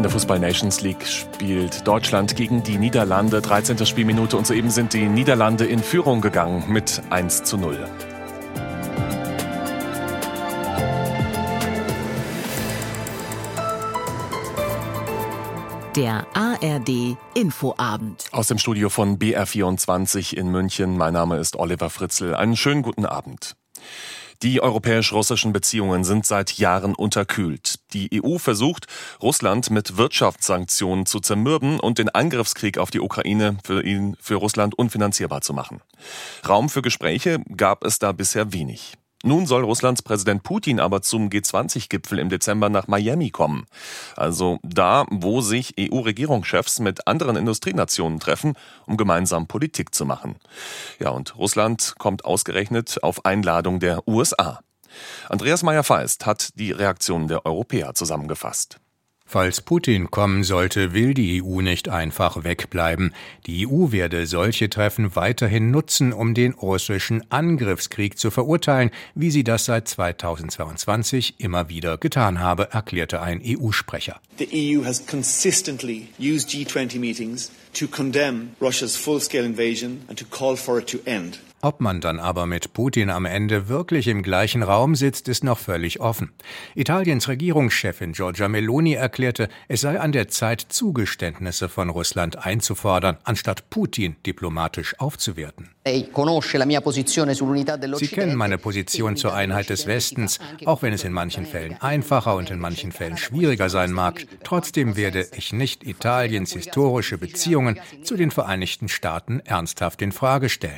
der Fußball-Nations League spielt Deutschland gegen die Niederlande. 13. Spielminute und soeben sind die Niederlande in Führung gegangen mit 1:0. Der ARD Infoabend. Aus dem Studio von BR24 in München. Mein Name ist Oliver Fritzl. Einen schönen guten Abend. Die europäisch-russischen Beziehungen sind seit Jahren unterkühlt. Die EU versucht, Russland mit Wirtschaftssanktionen zu zermürben und den Angriffskrieg auf die Ukraine für Russland unfinanzierbar zu machen. Raum für Gespräche gab es da bisher wenig. Nun soll Russlands Präsident Putin aber zum G20-Gipfel im Dezember nach Miami kommen. Also da, wo sich EU-Regierungschefs mit anderen Industrienationen treffen, um gemeinsam Politik zu machen. Ja, und Russland kommt ausgerechnet auf Einladung der USA. Andreas Meyer-Feist hat die Reaktionen der Europäer zusammengefasst. Falls Putin kommen sollte, will die EU nicht einfach wegbleiben. Die EU werde solche Treffen weiterhin nutzen, um den russischen Angriffskrieg zu verurteilen, wie sie das seit 2022 immer wieder getan habe, erklärte ein EU-Sprecher. The EU has consistently used G20 meetings to condemn Russia's full-scale invasion and to call for it to end. Ob man dann aber mit Putin am Ende wirklich im gleichen Raum sitzt, ist noch völlig offen. Italiens Regierungschefin Giorgia Meloni erklärte, es sei an der Zeit, Zugeständnisse von Russland einzufordern, anstatt Putin diplomatisch aufzuwerten. Sie kennen meine Position zur Einheit des Westens, auch wenn es in manchen Fällen einfacher und in manchen Fällen schwieriger sein mag. Trotzdem werde ich nicht Italiens historische Beziehungen zu den Vereinigten Staaten ernsthaft in Frage stellen.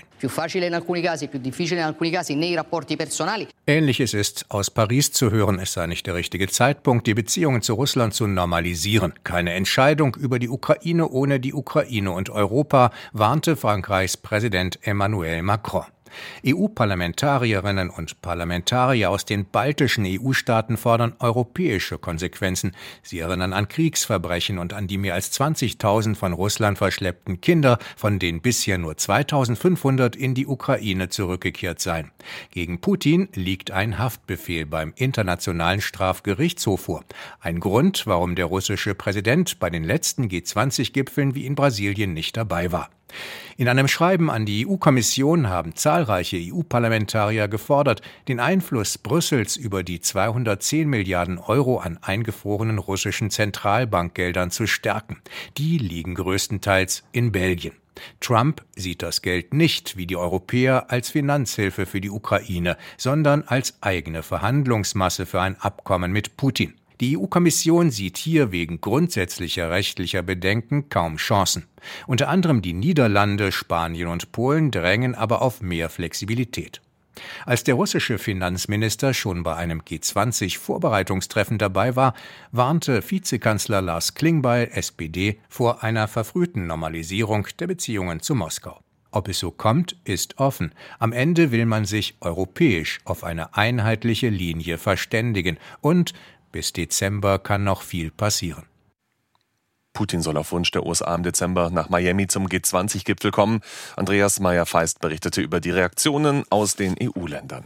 Ähnliches ist aus Paris zu hören, es sei nicht der richtige Zeitpunkt, die Beziehungen zu Russland zu normalisieren. Keine Entscheidung über die Ukraine ohne die Ukraine und Europa, warnte Frankreichs Präsident Emmanuel Macron. EU-Parlamentarierinnen und Parlamentarier aus den baltischen EU-Staaten fordern europäische Konsequenzen. Sie erinnern an Kriegsverbrechen und an die mehr als 20.000 von Russland verschleppten Kinder, von denen bisher nur 2.500 in die Ukraine zurückgekehrt seien. Gegen Putin liegt ein Haftbefehl beim Internationalen Strafgerichtshof vor. Ein Grund, warum der russische Präsident bei den letzten G20-Gipfeln wie in Brasilien nicht dabei war. In einem Schreiben an die EU-Kommission haben zahlreiche EU-Parlamentarier gefordert, den Einfluss Brüssels über die 210 Milliarden Euro an eingefrorenen russischen Zentralbankgeldern zu stärken. Die liegen größtenteils in Belgien. Trump sieht das Geld nicht, wie die Europäer, als Finanzhilfe für die Ukraine, sondern als eigene Verhandlungsmasse für ein Abkommen mit Putin. Die EU-Kommission sieht hier wegen grundsätzlicher rechtlicher Bedenken kaum Chancen. Unter anderem die Niederlande, Spanien und Polen drängen aber auf mehr Flexibilität. Als der russische Finanzminister schon bei einem G20-Vorbereitungstreffen dabei war, warnte Vizekanzler Lars Klingbeil, SPD, vor einer verfrühten Normalisierung der Beziehungen zu Moskau. Ob es so kommt, ist offen. Am Ende will man sich europäisch auf eine einheitliche Linie verständigen und bis Dezember kann noch viel passieren. Putin soll auf Wunsch der USA im Dezember nach Miami zum G20-Gipfel kommen. Andreas Meyer-Feist berichtete über die Reaktionen aus den EU-Ländern.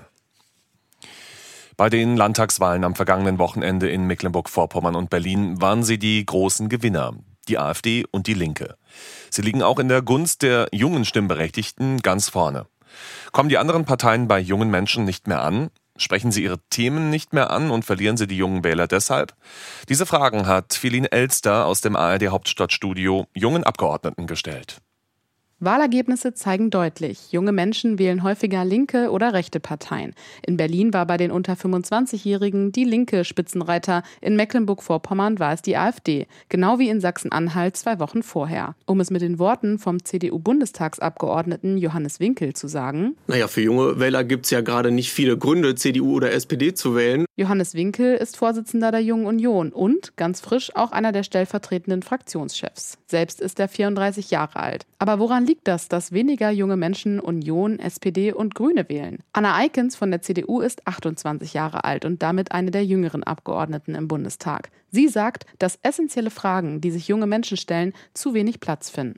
Bei den Landtagswahlen am vergangenen Wochenende in Mecklenburg-Vorpommern und Berlin waren sie die großen Gewinner, die AfD und die Linke. Sie liegen auch in der Gunst der jungen Stimmberechtigten ganz vorne. Kommen die anderen Parteien bei jungen Menschen nicht mehr an? Sprechen sie ihre Themen nicht mehr an und verlieren sie die jungen Wähler deshalb? Diese Fragen hat Feline Elster aus dem ARD Hauptstadtstudio jungen Abgeordneten gestellt. Wahlergebnisse zeigen deutlich, junge Menschen wählen häufiger linke oder rechte Parteien. In Berlin war bei den unter 25-Jährigen die Linke Spitzenreiter, in Mecklenburg-Vorpommern war es die AfD, genau wie in Sachsen-Anhalt 2 Wochen vorher. Um es mit den Worten vom CDU-Bundestagsabgeordneten Johannes Winkel zu sagen: Für junge Wähler gibt es ja gerade nicht viele Gründe, CDU oder SPD zu wählen. Johannes Winkel ist Vorsitzender der Jungen Union und, ganz frisch, auch einer der stellvertretenden Fraktionschefs. Selbst ist er 34 Jahre alt. Aber woran liegt das, dass weniger junge Menschen Union, SPD und Grüne wählen? Anna Eikens von der CDU ist 28 Jahre alt und damit eine der jüngeren Abgeordneten im Bundestag. Sie sagt, dass essentielle Fragen, die sich junge Menschen stellen, zu wenig Platz finden.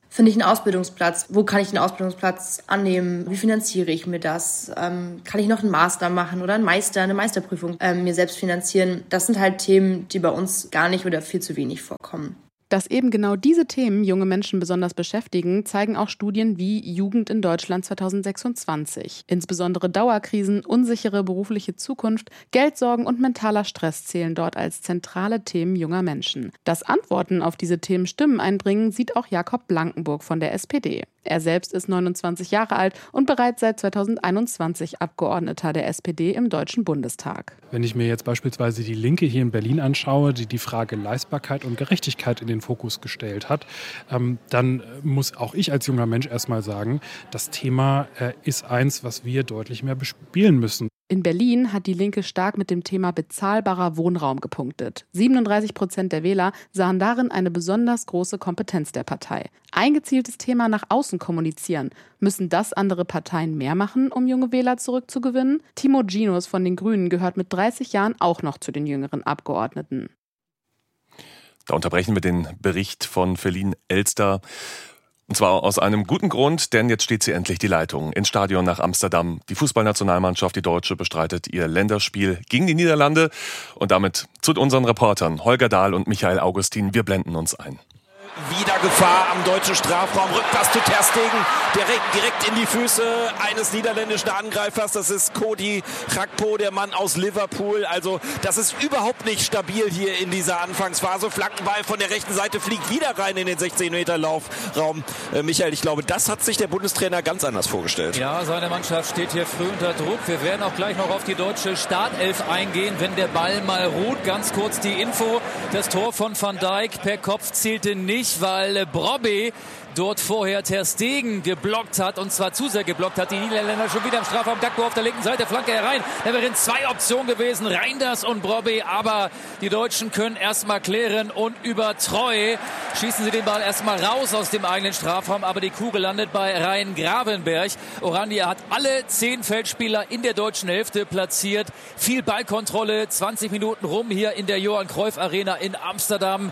Finde ich einen Ausbildungsplatz? Wo kann ich den Ausbildungsplatz annehmen? Wie finanziere ich mir das? Kann ich noch einen Master machen oder eine Meisterprüfung mir selbst finanzieren? Das sind halt Themen, die bei uns gar nicht oder viel zu wenig vorkommen. Dass eben genau diese Themen junge Menschen besonders beschäftigen, zeigen auch Studien wie Jugend in Deutschland 2026. Insbesondere Dauerkrisen, unsichere berufliche Zukunft, Geldsorgen und mentaler Stress zählen dort als zentrale Themen junger Menschen. Dass Antworten auf diese Themen Stimmen einbringen, sieht auch Jakob Blankenburg von der SPD. Er selbst ist 29 Jahre alt und bereits seit 2021 Abgeordneter der SPD im Deutschen Bundestag. Wenn ich mir jetzt beispielsweise die Linke hier in Berlin anschaue, die Frage Leistbarkeit und Gerechtigkeit in den Fokus gestellt hat, dann muss auch ich als junger Mensch erstmal sagen, das Thema ist eins, was wir deutlich mehr bespielen müssen. In Berlin hat die Linke stark mit dem Thema bezahlbarer Wohnraum gepunktet. 37% der Wähler sahen darin eine besonders große Kompetenz der Partei. Ein gezieltes Thema nach außen kommunizieren. Müssen das andere Parteien mehr machen, um junge Wähler zurückzugewinnen? Timo Ginos von den Grünen gehört mit 30 Jahren auch noch zu den jüngeren Abgeordneten. Da unterbrechen wir den Bericht von Feline Elster. Und zwar aus einem guten Grund, denn jetzt steht sie endlich die Leitung ins Stadion nach Amsterdam. Die Fußballnationalmannschaft, die Deutsche, bestreitet ihr Länderspiel gegen die Niederlande. Und damit zu unseren Reportern Holger Dahl und Michael Augustin. Wir blenden uns ein. Wieder Gefahr am deutschen Strafraum. Rückpass zu Ter Stegen. Direkt in die Füße eines niederländischen Angreifers. Das ist Cody Gakpo, der Mann aus Liverpool. Also das ist überhaupt nicht stabil hier in dieser Anfangsphase. Flankenball von der rechten Seite fliegt wieder rein in den 16-Meter-Laufraum. Michael, ich glaube, das hat sich der Bundestrainer ganz anders vorgestellt. Ja, seine Mannschaft steht hier früh unter Druck. Wir werden auch gleich noch auf die deutsche Startelf eingehen, wenn der Ball mal ruht. Ganz kurz die Info. Das Tor von Van Dijk per Kopf zählte nicht, weil Brobbey dort vorher Ter Stegen geblockt hat, und zwar zu sehr geblockt hat. Die Niederländer schon wieder im Strafraum. Gakpo auf der linken Seite, Flanke herein. Da wären 2 Optionen gewesen, Reinders und Brobbey, aber die Deutschen können erstmal klären und über Treu schießen sie den Ball erstmal raus aus dem eigenen Strafraum, aber die Kugel landet bei Rhein Gravenberch. Oranje hat alle 10 Feldspieler in der deutschen Hälfte platziert. Viel Ballkontrolle, 20 Minuten rum hier in der Johan Cruyff Arena in Amsterdam.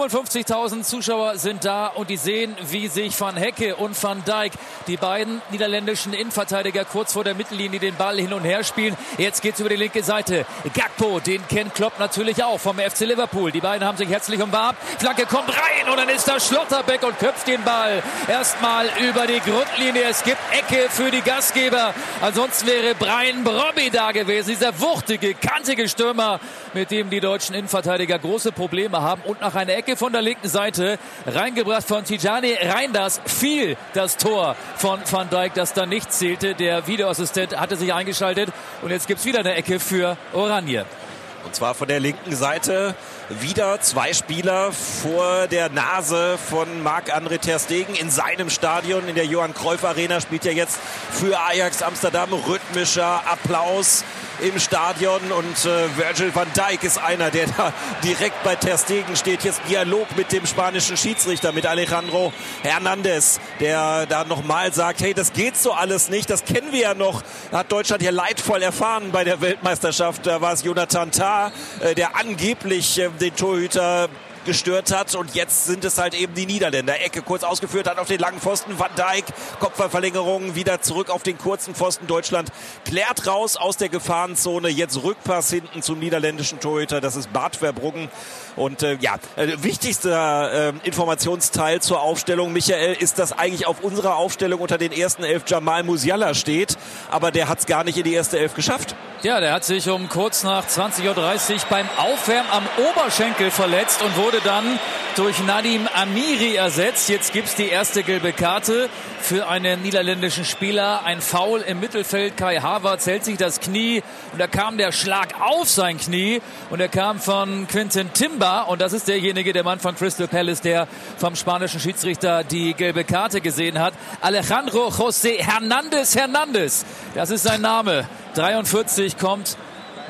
55.000 Zuschauer sind da und die sehen, wie sich Van Hecke und Van Dijk, die beiden niederländischen Innenverteidiger, kurz vor der Mittellinie den Ball hin und her spielen. Jetzt geht's über die linke Seite. Gakpo, den kennt Klopp natürlich auch vom FC Liverpool. Die beiden haben sich herzlich umarmt. Flanke kommt rein und dann ist da Schlotterbeck und köpft den Ball erstmal über die Grundlinie. Es gibt Ecke für die Gastgeber. Ansonsten wäre Bryan Brobbey da gewesen. Dieser wuchtige, kantige Stürmer, mit dem die deutschen Innenverteidiger große Probleme haben. Und nach einer Ecke von der linken Seite, reingebracht von Tijani Reinders, fiel das Tor von Van Dijk, das dann nicht zählte. Der Videoassistent hatte sich eingeschaltet und jetzt gibt's wieder eine Ecke für Oranje. Und zwar von der linken Seite wieder 2 Spieler vor der Nase von Marc-André Ter Stegen in seinem Stadion. In der Johan Cruyff Arena spielt er jetzt für Ajax Amsterdam. Rhythmischer Applaus im Stadion und Virgil van Dijk ist einer, der da direkt bei Ter Stegen steht. Jetzt Dialog mit dem spanischen Schiedsrichter, mit Alejandro Hernandez, der da nochmal sagt, hey, das geht so alles nicht, das kennen wir ja noch. Hat Deutschland ja leidvoll erfahren bei der Weltmeisterschaft. Da war es Jonathan Tah, der angeblich den Torhüter gestört hat, und jetzt sind es halt eben die Niederländer. Ecke kurz ausgeführt hat auf den langen Pfosten, Van Dijk, Kopfballverlängerung, wieder zurück auf den kurzen Pfosten. Deutschland klärt raus aus der Gefahrenzone, jetzt Rückpass hinten zum niederländischen Torhüter, das ist Bart Verbruggen. Und wichtigster Informationsteil zur Aufstellung, Michael, ist, dass eigentlich auf unserer Aufstellung unter den ersten 11 Jamal Musiala steht, aber der hat es gar nicht in die erste 11 geschafft. Ja, der hat sich um kurz nach 20.30 Uhr beim Aufwärmen am Oberschenkel verletzt und wurde dann durch Nadim Amiri ersetzt. Jetzt gibt's die erste gelbe Karte für einen niederländischen Spieler. Ein Foul im Mittelfeld. Kai Havertz hält sich das Knie und da kam der Schlag auf sein Knie und er kam von Quinten Timber, und das ist derjenige, der Mann von Crystal Palace, der vom spanischen Schiedsrichter die gelbe Karte gesehen hat. Alejandro José Hernandez, das ist sein Name. 43 kommt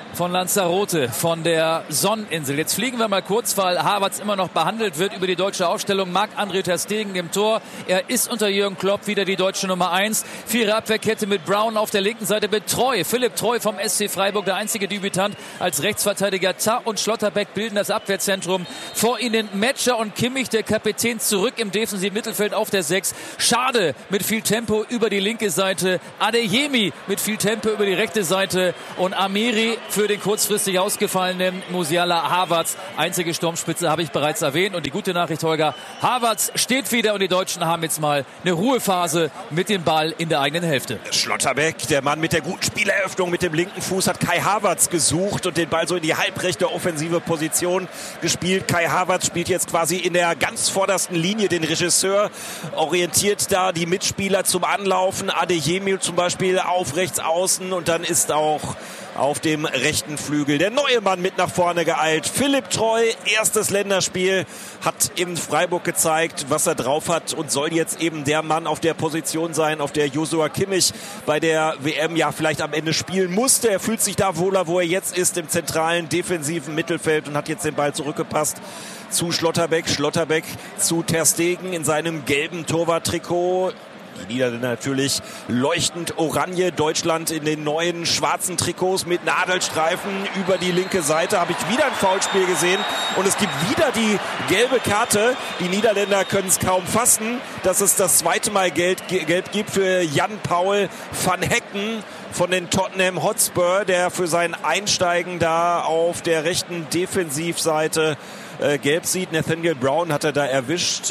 von Lanzarote, von der Sonneninsel. Jetzt fliegen wir mal kurz, weil Havertz immer noch behandelt wird über die deutsche Aufstellung. Marc-André ter Stegen im Tor. Er ist unter Jürgen Klopp wieder die deutsche Nummer 1. Vierer Abwehrkette mit Brown auf der linken Seite mit Treu. Philipp Treu vom SC Freiburg, der einzige Debütant als Rechtsverteidiger. Tah und Schlotterbeck bilden das Abwehrzentrum. Vor ihnen Metscher und Kimmich, der Kapitän, zurück im defensiven Mittelfeld auf der 6. Schade mit viel Tempo über die linke Seite. Adeyemi mit viel Tempo über die rechte Seite. Und Amiri für den kurzfristig ausgefallenen Musiala. Havertz, einzige Sturmspitze, habe ich bereits erwähnt. Und die gute Nachricht, Holger, Havertz steht wieder und die Deutschen haben jetzt mal eine Ruhephase mit dem Ball in der eigenen Hälfte. Schlotterbeck, der Mann mit der guten Spieleröffnung mit dem linken Fuß, hat Kai Havertz gesucht und den Ball so in die halbrechte offensive Position gespielt. Kai Havertz spielt jetzt quasi in der ganz vordersten Linie den Regisseur, orientiert da die Mitspieler zum Anlaufen. Adeyemi zum Beispiel auf rechts außen und dann ist auch auf dem rechten Flügel der neue Mann mit nach vorne geeilt. Philipp Treu, erstes Länderspiel, hat in Freiburg gezeigt, was er drauf hat und soll jetzt eben der Mann auf der Position sein, auf der Joshua Kimmich bei der WM ja vielleicht am Ende spielen musste. Er fühlt sich da wohler, wo er jetzt ist, im zentralen defensiven Mittelfeld und hat jetzt den Ball zurückgepasst zu Schlotterbeck. Schlotterbeck zu ter Stegen in seinem gelben Torwarttrikot. Die Niederländer natürlich leuchtend oranje. Deutschland in den neuen schwarzen Trikots mit Nadelstreifen über die linke Seite. Habe ich wieder ein Foulspiel gesehen. Und es gibt wieder die gelbe Karte. Die Niederländer können es kaum fassen, dass es das zweite Mal gelb gibt für Jan-Paul van Hekken von den Tottenham Hotspur, der für sein Einsteigen da auf der rechten Defensivseite gelb sieht. Nathaniel Brown hat er da erwischt.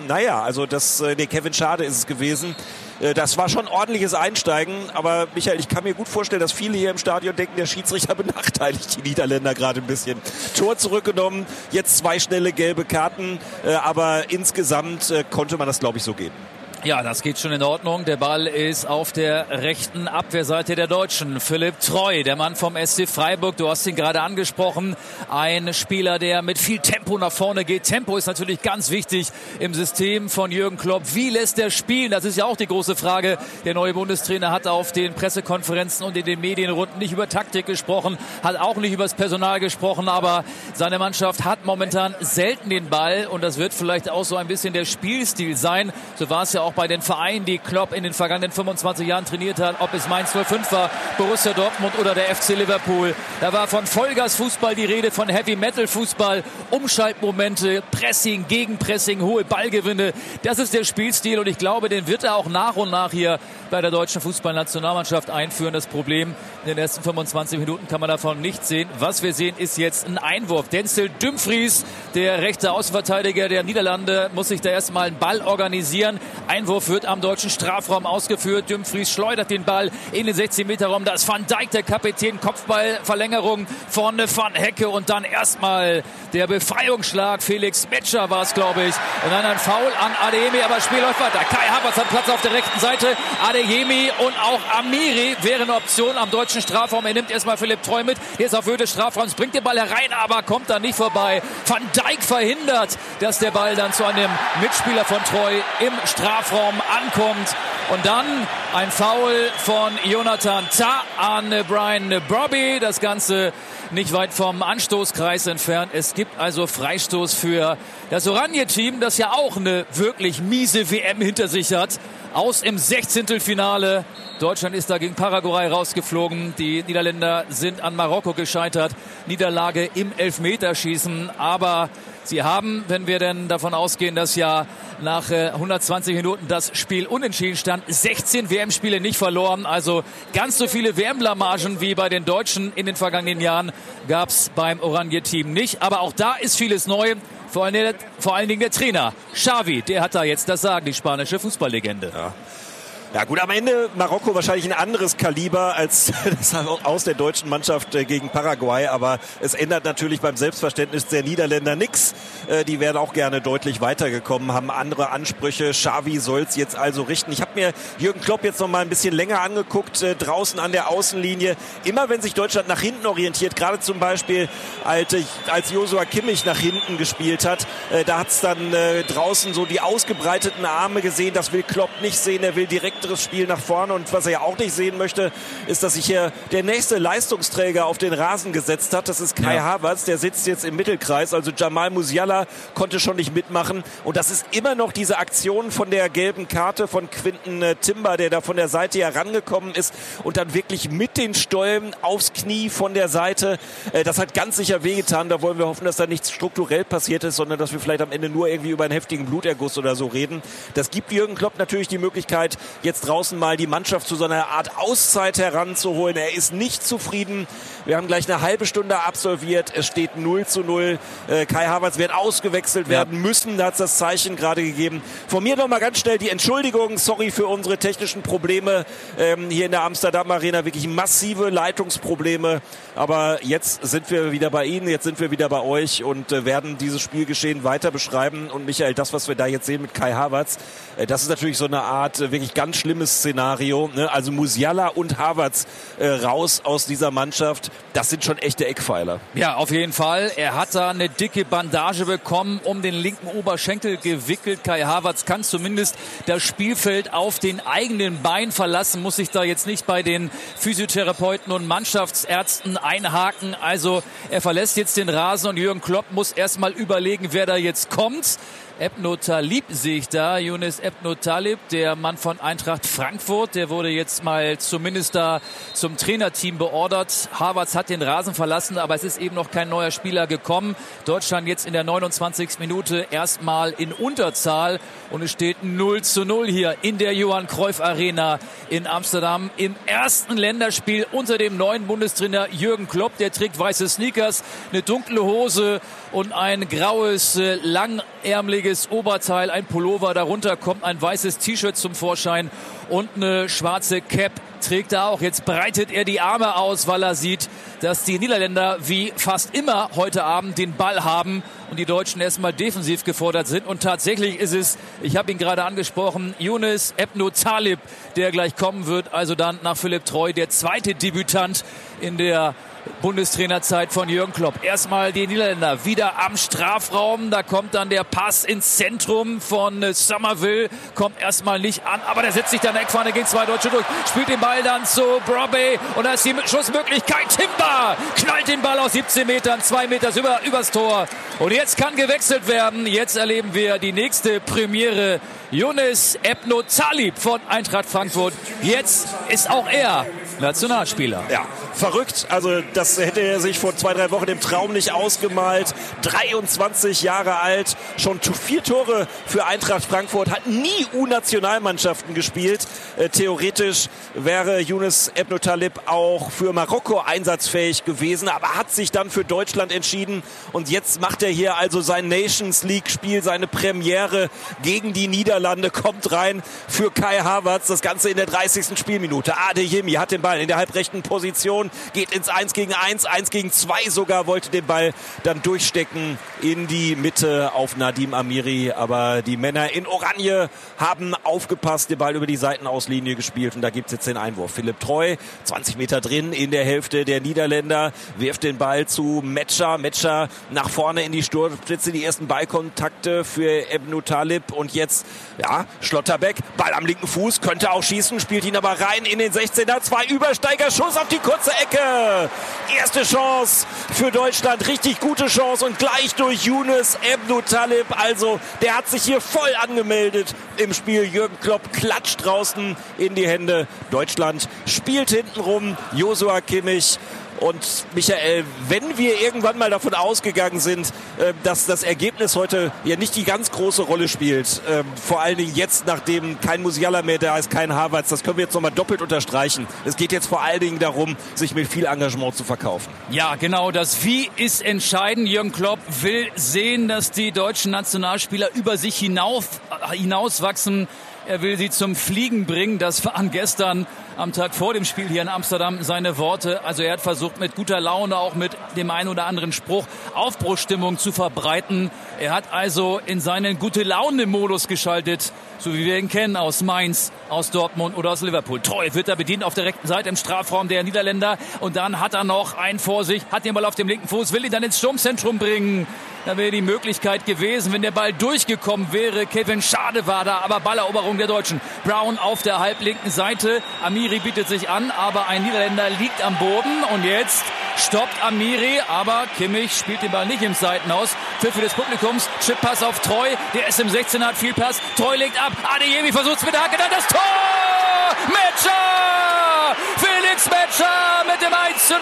Kevin Schade ist es gewesen. Das war schon ein ordentliches Einsteigen, aber Michael, ich kann mir gut vorstellen, dass viele hier im Stadion denken, der Schiedsrichter benachteiligt die Niederländer gerade ein bisschen. Tor zurückgenommen, jetzt 2 schnelle gelbe Karten, aber insgesamt konnte man das, glaube ich, so geben. Ja, das geht schon in Ordnung. Der Ball ist auf der rechten Abwehrseite der Deutschen. Philipp Treu, der Mann vom SC Freiburg, du hast ihn gerade angesprochen. Ein Spieler, der mit viel Tempo nach vorne geht. Tempo ist natürlich ganz wichtig im System von Jürgen Klopp. Wie lässt er spielen? Das ist ja auch die große Frage. Der neue Bundestrainer hat auf den Pressekonferenzen und in den Medienrunden nicht über Taktik gesprochen, hat auch nicht über das Personal gesprochen, aber seine Mannschaft hat momentan selten den Ball und das wird vielleicht auch so ein bisschen der Spielstil sein. So war es ja auch bei den Vereinen, die Klopp in den vergangenen 25 Jahren trainiert hat, ob es Mainz 05 war, Borussia Dortmund oder der FC Liverpool. Da war von Vollgas-Fußball die Rede, von Heavy-Metal-Fußball, Umschaltmomente, Pressing, Gegenpressing, hohe Ballgewinne. Das ist der Spielstil und ich glaube, den wird er auch nach und nach hier bei der deutschen Fußballnationalmannschaft einführen. Das Problem, in den ersten 25 Minuten kann man davon nichts sehen. Was wir sehen, ist jetzt ein Einwurf. Denzel Dumfries, der rechte Außenverteidiger der Niederlande, muss sich da erstmal einen Ball organisieren. Einwurf wird am deutschen Strafraum ausgeführt. Dumfries schleudert den Ball in den 16-Meter-Raum. Da ist Van Dijk, der Kapitän, Kopfballverlängerung von Van Hecke und dann erstmal der Befreiungsschlag. Felix Metscher war es, glaube ich. Und dann ein Foul an Adeyemi, aber das Spiel läuft weiter. Kai Havertz hat Platz auf der rechten Seite. Adeyemi und auch Amiri wäre eine Option am deutschen Strafraum. Er nimmt erstmal Philipp Treu mit. Jetzt auf Höhe des Strafraums, bringt den Ball herein, aber kommt da nicht vorbei. Van Dijk verhindert, dass der Ball dann zu einem Mitspieler von Treu im Strafraum ankommt. Und dann ein Foul von Jonathan Tah an Brian Brobby. Das Ganze nicht weit vom Anstoßkreis entfernt. Es gibt also Freistoß für das Oranje-Team, das ja auch eine wirklich miese WM hinter sich hat. Aus im 16. Finale. Deutschland ist da gegen Paraguay rausgeflogen. Die Niederländer sind an Marokko gescheitert. Niederlage im Elfmeterschießen. Aber sie haben, wenn wir denn davon ausgehen, dass ja nach 120 Minuten das Spiel unentschieden stand, 16 WM-Spiele nicht verloren. Also ganz so viele WM-Blamagen wie bei den Deutschen in den vergangenen Jahren gab es beim Oranje-Team nicht. Aber auch da ist vieles neu. Vor allen Dingen der Trainer, Xavi, der hat da jetzt das Sagen, die spanische Fußballlegende. Ja gut, am Ende Marokko wahrscheinlich ein anderes Kaliber als das aus der deutschen Mannschaft gegen Paraguay, aber es ändert natürlich beim Selbstverständnis der Niederländer nichts. Die wären auch gerne deutlich weitergekommen, haben andere Ansprüche. Xavi soll es jetzt also richten. Ich habe mir Jürgen Klopp jetzt noch mal ein bisschen länger angeguckt, draußen an der Außenlinie. Immer wenn sich Deutschland nach hinten orientiert, gerade zum Beispiel als Joshua Kimmich nach hinten gespielt hat, da hat es dann draußen so die ausgebreiteten Arme gesehen. Das will Klopp nicht sehen, er will direkt weiteres Spiel nach vorne. Und was er ja auch nicht sehen möchte, ist, dass sich hier der nächste Leistungsträger auf den Rasen gesetzt hat. Das ist Kai Havertz, der sitzt jetzt im Mittelkreis. Also Jamal Musiala konnte schon nicht mitmachen. Und das ist immer noch diese Aktion von der gelben Karte von Quinton Timber, der da von der Seite herangekommen ist und dann wirklich mit den Stollen aufs Knie von der Seite. Das hat ganz sicher wehgetan. Da wollen wir hoffen, dass da nichts strukturell passiert ist, sondern dass wir vielleicht am Ende nur irgendwie über einen heftigen Bluterguss oder so reden. Das gibt Jürgen Klopp natürlich die Möglichkeit, jetzt draußen mal die Mannschaft zu so einer Art Auszeit heranzuholen. Er ist nicht zufrieden. Wir haben gleich eine halbe Stunde absolviert. Es steht 0:0. Kai Havertz wird ausgewechselt werden müssen. Da hat es das Zeichen gerade gegeben. Von mir noch mal ganz schnell die Entschuldigung. Sorry für unsere technischen Probleme hier in der Amsterdam Arena. Wirklich massive Leitungsprobleme. Aber jetzt sind wir wieder bei Ihnen. Jetzt sind wir wieder bei euch und werden dieses Spielgeschehen weiter beschreiben. Und Michael, das, was wir da jetzt sehen mit Kai Havertz, das ist natürlich so eine Art wirklich ganz schlimmes Szenario. Ne? Also Musiala und Havertz raus aus dieser Mannschaft. Das sind schon echte Eckpfeiler. Ja, auf jeden Fall. Er hat da eine dicke Bandage bekommen, um den linken Oberschenkel gewickelt. Kai Havertz kann zumindest das Spielfeld auf den eigenen Beinen verlassen, muss sich da jetzt nicht bei den Physiotherapeuten und Mannschaftsärzten einhaken. Also er verlässt jetzt den Rasen und Jürgen Klopp muss erstmal überlegen, wer da jetzt kommt. Ebnou Talib sehe ich da, Younes Ebnou Talib, der Mann von Eintracht Frankfurt, der wurde jetzt mal zumindest da zum Trainerteam beordert. Havertz hat den Rasen verlassen, aber es ist eben noch kein neuer Spieler gekommen. Deutschland jetzt in der 29. Minute erstmal in Unterzahl und es steht 0:0 hier in der Johan Cruyff Arena in Amsterdam im ersten Länderspiel unter dem neuen Bundestrainer Jürgen Klopp. Der trägt weiße Sneakers, eine dunkle Hose und ein graues, langärmeliges Oberteil, ein Pullover. Darunter kommt ein weißes T-Shirt zum Vorschein und eine schwarze Cap trägt er auch. Jetzt breitet er die Arme aus, weil er sieht, dass die Niederländer wie fast immer heute Abend den Ball haben und die Deutschen erstmal defensiv gefordert sind. Und tatsächlich ist es, ich habe ihn gerade angesprochen, Younes Ebnou Talib, der gleich kommen wird. Also dann nach Philipp Treu der zweite Debütant in der Bundestrainerzeit von Jürgen Klopp. Erstmal die Niederländer wieder am Strafraum. Da kommt dann der Pass ins Zentrum von Somerville. Kommt erstmal nicht an, aber der setzt sich dann in der Eckfahne gegen zwei Deutsche durch. Spielt den Ball dann zu Brobbey und da ist die Schussmöglichkeit. Timber knallt den Ball aus 17 Metern, 2 Meter übers Tor. Und jetzt kann gewechselt werden. Jetzt erleben wir die nächste Premiere. Younes Ebnou Talib von Eintracht Frankfurt. Jetzt ist auch er Nationalspieler. Ja, verrückt. Also das hätte er sich vor 2-3 Wochen im Traum nicht ausgemalt. 23 Jahre alt, schon 4 Tore für Eintracht Frankfurt, hat nie U-Nationalmannschaften gespielt. Theoretisch wäre Younes Ebnou Talib auch für Marokko einsatzfähig gewesen, aber hat sich dann für Deutschland entschieden. Und jetzt macht er hier also sein Nations League-Spiel, seine Premiere gegen die Niederlande, kommt rein für Kai Havertz. Das Ganze in der 30. Spielminute. Adeyemi hat den Ball in der halbrechten Position, geht ins 1-gegen-1, 1-gegen-2 sogar, wollte den Ball dann durchstecken in die Mitte auf Nadim Amiri. Aber die Männer in Oranje haben aufgepasst, den Ball über die Seitenauslinie gespielt und da gibt es jetzt den Einwurf. Philipp Treu, 20 Meter drin in der Hälfte der Niederländer, wirft den Ball zu Metscher. Metscher nach vorne in die Sturmspitze, die ersten Ballkontakte für Ebnou Talib und jetzt, ja, Schlotterbeck, Ball am linken Fuß, könnte auch schießen, spielt ihn aber rein in den 16er, 2 Übersteiger, Schuss auf die kurze Ecke. Erste Chance für Deutschland, richtig gute Chance und gleich durch Younes Ebnou Talib. Also der hat sich hier voll angemeldet im Spiel. Jürgen Klopp klatscht draußen in die Hände. Deutschland spielt hintenrum. Joshua Kimmich. Und Michael, wenn wir irgendwann mal davon ausgegangen sind, dass das Ergebnis heute ja nicht die ganz große Rolle spielt, vor allen Dingen jetzt, nachdem kein Musiala mehr da ist, kein Havertz, das können wir jetzt nochmal doppelt unterstreichen. Es geht jetzt vor allen Dingen darum, sich mit viel Engagement zu verkaufen. Ja, genau, das Wie ist entscheidend. Jürgen Klopp will sehen, dass die deutschen Nationalspieler über sich hinauswachsen. Er will sie zum Fliegen bringen. Das waren gestern am Tag vor dem Spiel hier in Amsterdam seine Worte. Also er hat versucht, mit guter Laune, auch mit dem einen oder anderen Spruch, Aufbruchsstimmung zu verbreiten. Er hat also in seinen Gute-Laune-Modus geschaltet, so wie wir ihn kennen aus Mainz, aus Dortmund oder aus Liverpool. Treu wird er bedient auf der rechten Seite im Strafraum der Niederländer. Und dann hat er noch einen vor sich, hat den Ball auf dem linken Fuß, will ihn dann ins Sturmzentrum bringen. Da wäre die Möglichkeit gewesen, wenn der Ball durchgekommen wäre. Kevin Schade war da, aber Balleroberung der Deutschen. Brown auf der halblinken Seite. Amiri bietet sich an, aber ein Niederländer liegt am Boden. Und jetzt stoppt Amiri, aber Kimmich spielt den Ball nicht im Seitenhaus. Pfiff des Publikums, Chippass auf Treu. Der ist im 16er, hat viel Pass. Treu legt ab. Adeyemi versucht es mit der Hacke, dann das Tor! Metscher! Felix Metscher mit dem 1:0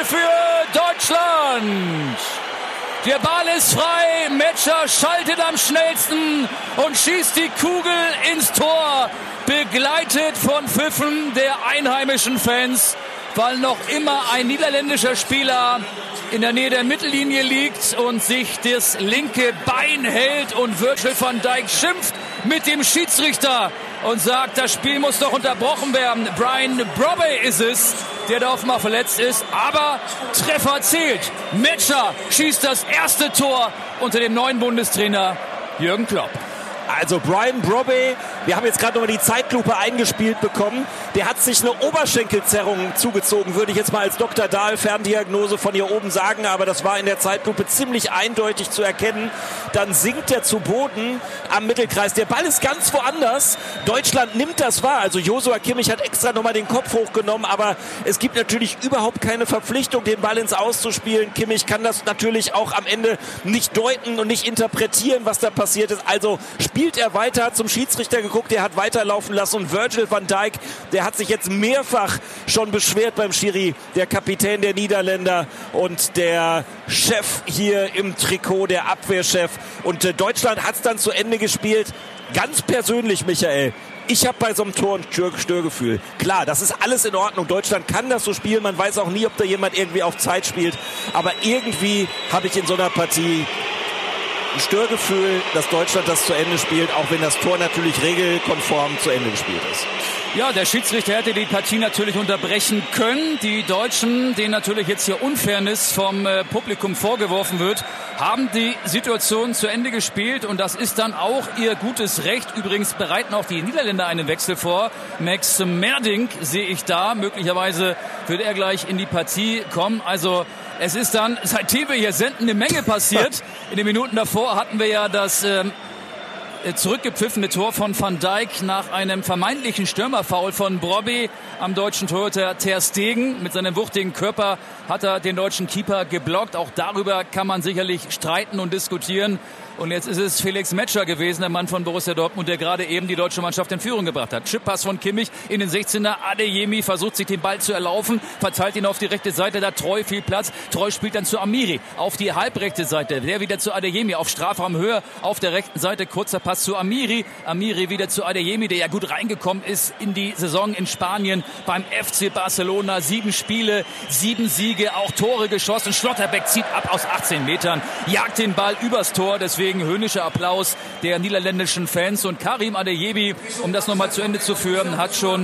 für Deutschland! Der Ball ist frei, Metscher schaltet am schnellsten und schießt die Kugel ins Tor, begleitet von Pfiffen der einheimischen Fans, weil noch immer ein niederländischer Spieler in der Nähe der Mittellinie liegt und sich das linke Bein hält und Virgil van Dijk schimpft mit dem Schiedsrichter und sagt, das Spiel muss doch unterbrochen werden. Brian Brobby ist es, der da offenbar verletzt ist, aber Treffer zählt. Metscher schießt das erste Tor unter dem neuen Bundestrainer Jürgen Klopp. Also Brian Brobby, wir haben jetzt gerade nochmal die Zeitlupe eingespielt bekommen. Der hat sich eine Oberschenkelzerrung zugezogen, würde ich jetzt mal als Dr. Dahl Ferndiagnose von hier oben sagen. Aber das war in der Zeitlupe ziemlich eindeutig zu erkennen. Dann sinkt er zu Boden am Mittelkreis. Der Ball ist ganz woanders. Deutschland nimmt das wahr. Also Joshua Kimmich hat extra nochmal den Kopf hochgenommen. Aber es gibt natürlich überhaupt keine Verpflichtung, den Ball ins Auszuspielen. Kimmich kann das natürlich auch am Ende nicht deuten und nicht interpretieren, was da passiert ist. Also spielt er weiter, hat zum Schiedsrichter geguckt, der hat weiterlaufen lassen und Virgil van Dijk, der hat sich jetzt mehrfach schon beschwert beim Schiri, der Kapitän der Niederländer und der Chef hier im Trikot, der Abwehrchef. Und Deutschland hat es dann zu Ende gespielt. Ganz persönlich, Michael, ich habe bei so einem Tor ein Störgefühl. Klar, das ist alles in Ordnung. Deutschland kann das so spielen. Man weiß auch nie, ob da jemand irgendwie auf Zeit spielt. Aber irgendwie habe ich in so einer Partie ein Störgefühl, dass Deutschland das zu Ende spielt, auch wenn das Tor natürlich regelkonform zu Ende gespielt ist. Ja, der Schiedsrichter hätte die Partie natürlich unterbrechen können. Die Deutschen, denen natürlich jetzt hier Unfairness vom Publikum vorgeworfen wird, haben die Situation zu Ende gespielt und das ist dann auch ihr gutes Recht. Übrigens bereiten auch die Niederländer einen Wechsel vor. Max Merdink sehe ich da. Möglicherweise wird er gleich in die Partie kommen. Also es ist dann, seitdem wir hier senden, eine Menge passiert. In den Minuten davor hatten wir ja das zurückgepfiffene Tor von Van Dijk nach einem vermeintlichen Stürmerfoul von Brobby am deutschen Torhüter Ter Stegen. Mit seinem wuchtigen Körper hat er den deutschen Keeper geblockt. Auch darüber kann man sicherlich streiten und diskutieren. Und jetzt ist es Felix Metscher gewesen, der Mann von Borussia Dortmund, der gerade eben die deutsche Mannschaft in Führung gebracht hat. Chippass von Kimmich in den 16er. Adeyemi versucht sich den Ball zu erlaufen, verteilt ihn auf die rechte Seite, da Treu viel Platz. Treu spielt dann zu Amiri auf die halbrechte Seite. Der wieder zu Adeyemi auf Strafraumhöhe auf der rechten Seite. Kurzer Pass zu Amiri. Amiri wieder zu Adeyemi, der ja gut reingekommen ist in die Saison in Spanien beim FC Barcelona. 7 Spiele, 7 Siege, auch Tore geschossen. Schlotterbeck zieht ab aus 18 Metern, jagt den Ball übers Tor. Deswegen höhnischer Applaus der niederländischen Fans. Und Karim Adeyemi, um das nochmal zu Ende zu führen, hat schon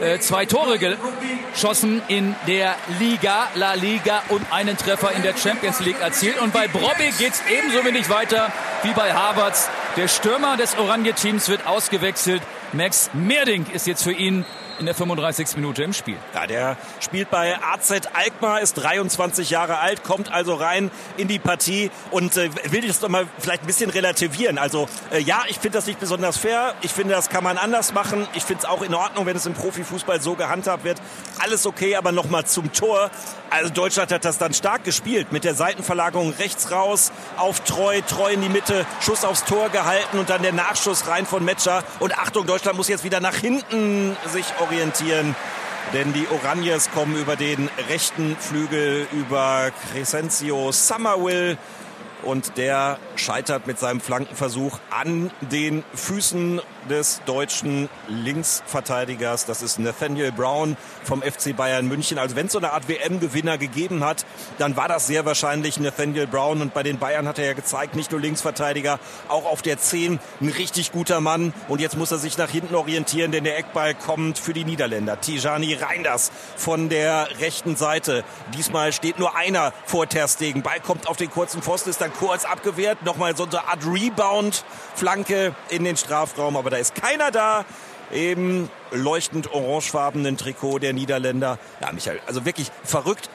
2 Tore geschossen in der Liga, La Liga und einen Treffer in der Champions League erzielt. Und bei Brobby geht es ebenso wenig weiter wie bei Havertz. Der Stürmer des Oranje-Teams wird ausgewechselt. Max Merdink ist jetzt für ihn in der 35. Minute im Spiel. Ja, der spielt bei AZ Alkmaar, ist 23 Jahre alt, kommt also rein in die Partie und will das doch mal vielleicht ein bisschen relativieren. Also ja, ich finde das nicht besonders fair. Ich finde, das kann man anders machen. Ich finde es auch in Ordnung, wenn es im Profifußball so gehandhabt wird. Alles okay, aber nochmal zum Tor. Also Deutschland hat das dann stark gespielt. Mit der Seitenverlagerung rechts raus, auf Treu in die Mitte, Schuss aufs Tor gehalten und dann der Nachschuss rein von Metscher. Und Achtung, Deutschland muss jetzt wieder nach hinten sich orientieren. Denn die Oranjes kommen über den rechten Flügel, über Crescencio Summerville. Und der scheitert mit seinem Flankenversuch an den Füßen des deutschen Linksverteidigers. Das ist Nathaniel Brown vom FC Bayern München. Also wenn es so eine Art WM-Gewinner gegeben hat, dann war das sehr wahrscheinlich Nathaniel Brown. Und bei den Bayern hat er ja gezeigt, nicht nur Linksverteidiger, auch auf der 10 ein richtig guter Mann. Und jetzt muss er sich nach hinten orientieren, denn der Eckball kommt für die Niederländer. Tijani Reinders von der rechten Seite. Diesmal steht nur einer vor Ter Stegen. Ball kommt auf den kurzen Pfosten, ist dann kurz abgewehrt. Nochmal so eine Art Rebound-Flanke in den Strafraum, aber da ist keiner da. Im leuchtend orangefarbenen Trikot der Niederländer. Ja, Michael, also wirklich verrückt.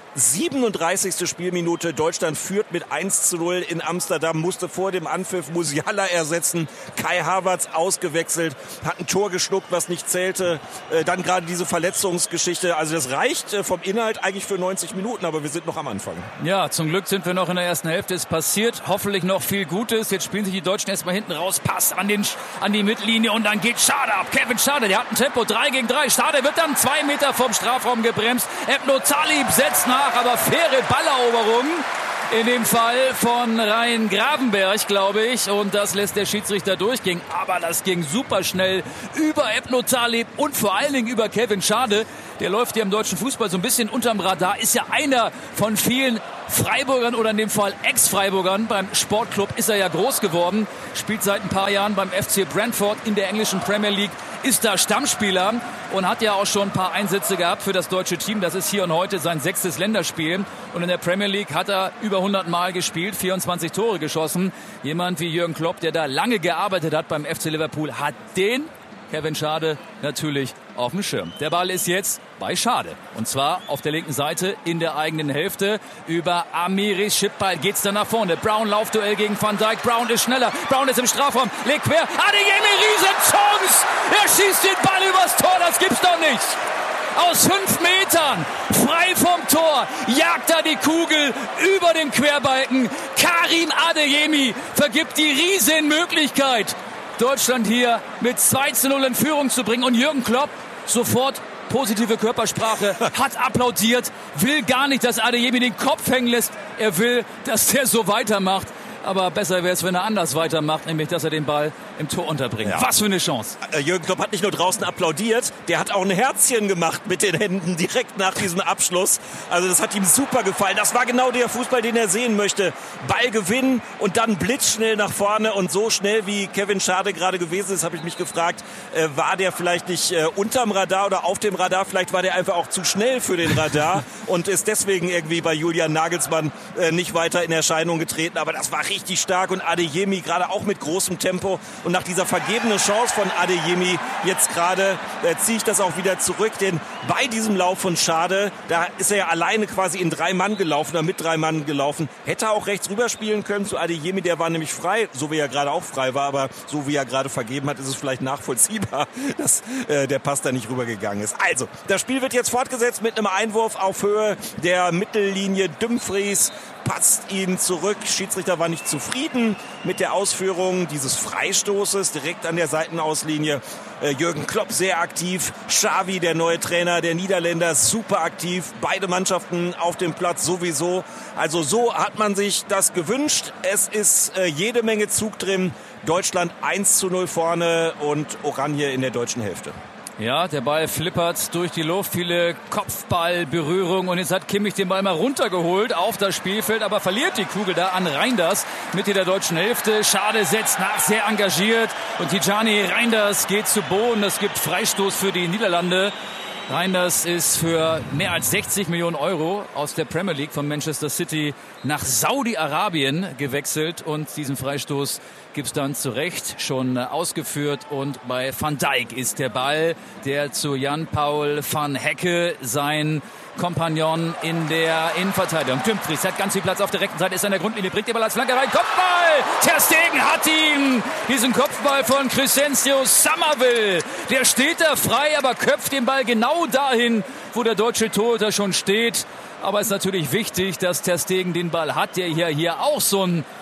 37. Spielminute. Deutschland führt mit 1:0 in Amsterdam, musste vor dem Anpfiff Musiala ersetzen. Kai Havertz ausgewechselt, hat ein Tor geschluckt, was nicht zählte. Dann gerade diese Verletzungsgeschichte. Also das reicht vom Inhalt eigentlich für 90 Minuten, aber wir sind noch am Anfang. Ja, zum Glück sind wir noch in der ersten Hälfte. Es passiert hoffentlich noch viel Gutes. Jetzt spielen sich die Deutschen erstmal hinten raus. Pass an die Mittellinie und dann geht Schade ab. Kevin Schade, der hat ein Tempo 3 gegen 3. Schade wird dann 2 Meter vom Strafraum gebremst. Ebno Talib setzt nach, aber faire Balleroberung. In dem Fall von Rhein Gravenberg, glaube ich. Und das lässt der Schiedsrichter durchgehen. Aber das ging super schnell über Ebno Talib und vor allen Dingen über Kevin Schade. Der läuft hier im deutschen Fußball so ein bisschen unterm Radar. Ist ja einer von vielen Freiburgern oder in dem Fall Ex-Freiburgern. Beim Sportclub ist er ja groß geworden. Spielt seit ein paar Jahren beim FC Brentford in der englischen Premier League. Ist da Stammspieler und hat ja auch schon ein paar Einsätze gehabt für das deutsche Team. Das ist hier und heute sein 6. Länderspiel. Und in der Premier League hat er über 100 Mal gespielt, 24 Tore geschossen. Jemand wie Jürgen Klopp, der da lange gearbeitet hat beim FC Liverpool, hat den Kevin Schade natürlich auf dem Schirm. Der Ball ist jetzt bei Schade. Und zwar auf der linken Seite in der eigenen Hälfte. Über Amiris Schippball geht's dann nach vorne. Brown Laufduell gegen Van Dijk. Brown ist schneller. Brown ist im Strafraum. Legt quer. Adeyemi, Riesenchance. Er schießt den Ball übers Tor. Das gibt's doch nicht. Aus 5 Metern, frei vom Tor, jagt er die Kugel über den Querbalken. Karim Adeyemi vergibt die Riesenmöglichkeit, Deutschland hier mit 2:0 in Führung zu bringen. Und Jürgen Klopp sofort positive Körpersprache, hat applaudiert, will gar nicht, dass Adeyemi den Kopf hängen lässt. Er will, dass der so weitermacht. Aber besser wäre es, wenn er anders weitermacht, nämlich, dass er den Ball im Tor unterbringt. Ja. Was für eine Chance. Jürgen Klopp hat nicht nur draußen applaudiert, der hat auch ein Herzchen gemacht mit den Händen direkt nach diesem Abschluss. Also das hat ihm super gefallen. Das war genau der Fußball, den er sehen möchte. Ball gewinnen und dann blitzschnell nach vorne. Und so schnell wie Kevin Schade gerade gewesen ist, habe ich mich gefragt, war der vielleicht nicht unterm Radar oder auf dem Radar? Vielleicht war der einfach auch zu schnell für den Radar und ist deswegen irgendwie bei Julian Nagelsmann nicht weiter in Erscheinung getreten. Aber das war richtig stark und Adeyemi gerade auch mit großem Tempo. Und nach dieser vergebenen Chance von Adeyemi jetzt gerade ziehe ich das auch wieder zurück, denn bei diesem Lauf von Schade, da ist er ja alleine quasi in 3 Mann gelaufen oder mit 3 Mann gelaufen. Hätte er auch rechts rüberspielen können zu Adeyemi, der war nämlich frei, so wie er gerade auch frei war, aber so wie er gerade vergeben hat, ist es vielleicht nachvollziehbar, dass der Pass da nicht rübergegangen ist. Also, das Spiel wird jetzt fortgesetzt mit einem Einwurf auf Höhe der Mittellinie. Dumfries passt ihn zurück. Schiedsrichter war nicht zufrieden mit der Ausführung dieses Freistoßes direkt an der Seitenauslinie. Jürgen Klopp sehr aktiv. Xavi, der neue Trainer der Niederländer, super aktiv. Beide Mannschaften auf dem Platz sowieso. Also so hat man sich das gewünscht. Es ist jede Menge Zug drin. Deutschland 1:0 vorne und Oranje in der deutschen Hälfte. Ja, der Ball flippert durch die Luft, viele Kopfballberührungen und jetzt hat Kimmich den Ball mal runtergeholt auf das Spielfeld, aber verliert die Kugel da an Reinders, Mitte der deutschen Hälfte. Schade setzt nach, sehr engagiert und Tijani Reinders geht zu Boden. Es gibt Freistoß für die Niederlande. Reinders ist für mehr als 60 Millionen Euro aus der Premier League von Manchester City nach Saudi-Arabien gewechselt und diesen Freistoß gibt's dann zu Recht schon ausgeführt und bei Van Dijk ist der Ball, der zu Jan-Paul van Hecke, sein Kompagnon in der Innenverteidigung. Dumfries hat ganz viel Platz auf der rechten Seite, ist an der Grundlinie, bringt den Ball als Flanke rein, Kopfball! Ter Stegen hat ihn! Diesen Kopfball von Crescencio Somerville. Der steht da frei, aber köpft den Ball genau dahin, wo der deutsche Torhüter schon steht. Aber es ist natürlich wichtig, dass Ter Stegen den Ball hat, der hier auch so ein